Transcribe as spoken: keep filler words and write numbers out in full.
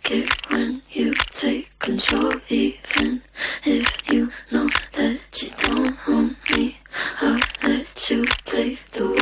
it when you take control, even if you know that you don't own me. I'll let you play the